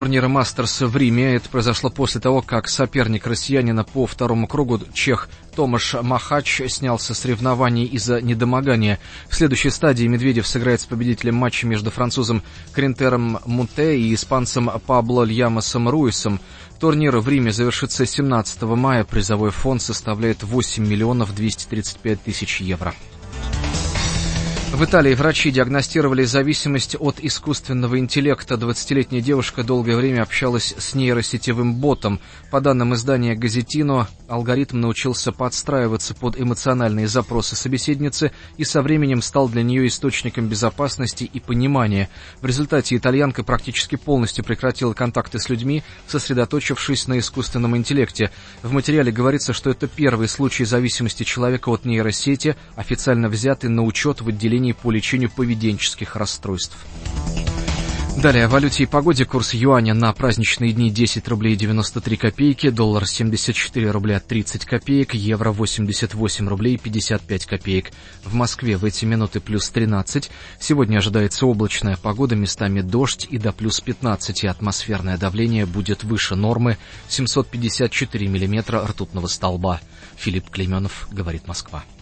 Турнира «Мастерс» в Риме. Это произошло после того, как соперник россиянина по второму кругу, чех Томаш Махач, снялся с соревнований из-за недомогания. В следующей стадии Медведев сыграет с победителем матча между французом Кринтером Мунте и испанцем Пабло Льямосом Руисом. Турнир в Риме завершится 17 мая. Призовой фонд составляет 8 миллионов 235 тысяч евро. В Италии врачи диагностировали зависимость от искусственного интеллекта. 20-летняя девушка долгое время общалась с нейросетевым ботом. По данным издания «Газетино», алгоритм научился подстраиваться под эмоциональные запросы собеседницы и со временем стал для нее источником безопасности и понимания. В результате итальянка практически полностью прекратила контакты с людьми, сосредоточившись на искусственном интеллекте. В материале говорится, что это первый случай зависимости человека от нейросети, официально взятый на учет в отделении по лечению поведенческих расстройств. Далее о валюте и погоде. Курс юаня на праздничные дни 10 рублей 93 копейки, доллар 74 рубля 30 копеек, евро 88 рублей 55 копеек. В Москве в эти минуты плюс 13. Сегодня ожидается облачная погода, местами дождь и до плюс 15. И атмосферное давление будет выше нормы 754 миллиметра ртутного столба. Филипп Клейменов, говорит Москва.